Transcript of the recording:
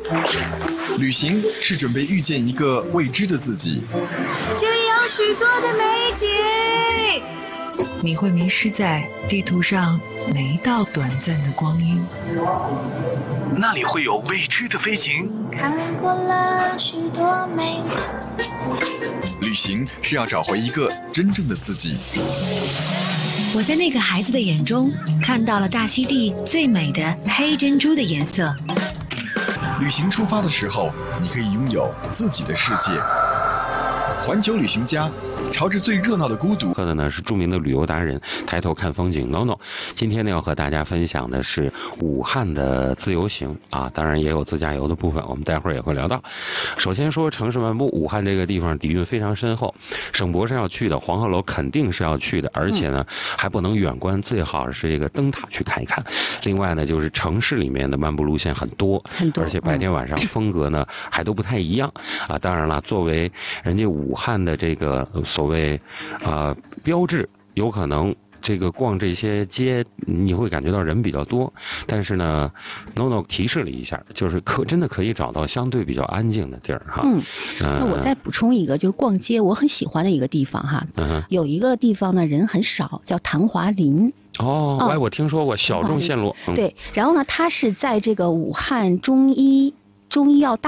旅行是准备遇见一个未知的自己， 这里有许多的美景， 你会迷失在地图上每一道短暂的光阴。 那里会有未知的飞行。 看过了许多美旅行是要找回一个真正的自己。 我在那个孩子的眼中看到了大溪地最美的黑珍珠的颜色。 旅行出发的时候，你可以拥有自己的世界。环球旅行家，朝着最热闹的孤独。 客的呢是著名的旅游达人，抬头看风景 NONO。今天呢要和大家分享的是武汉的自由行啊，当然也有自驾游的部分，我们待会儿也会聊到。首先说城市漫步，武汉这个地方底蕴非常深厚，省博是要去的，黄鹤楼肯定是要去的，而且呢还不能远观，最好是这个灯塔去看一看。另外呢就是城市里面的漫步路线很多，而且白天晚上风格呢还都不太一样啊。当然了，作为人家武汉的这个所谓标志，有可能这个逛这些街你会感觉到人比较多，但是呢 NONO 提示了一下，就是真的可以找到相对比较安静的地儿哈。 那我再补充一个，就是逛街我很喜欢的一个地方哈。有一个地方呢人很少，叫唐华林。 我听说过，小众线路。 对，然后呢它是在这个武汉中医药大